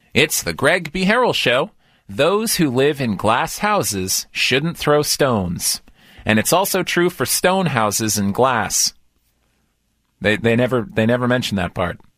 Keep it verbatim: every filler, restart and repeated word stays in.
It's the Greg B. Harrell Show. Those who live in glass houses shouldn't throw stones. And it's also true for stone houses and glass. They they never they never mention that part.